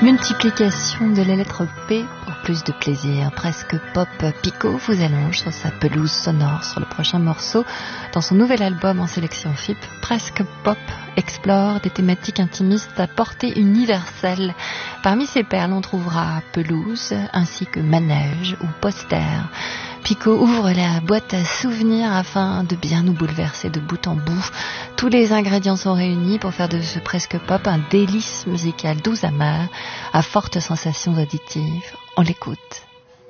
Multiplication de la lettre P pour plus de plaisir. Presque pop, Pico vous allonge sur sa pelouse sonore sur le prochain morceau. Dans son nouvel album en sélection FIP, Presque pop explore des thématiques intimistes à portée universelle. Parmi ces perles, on trouvera pelouse ainsi que manège ou poster. Pico ouvre la boîte à souvenirs afin de bien nous bouleverser de bout en bout. Tous les ingrédients sont réunis pour faire de ce presque pop un délice musical doux amer, à fortes sensations auditives. On l'écoute.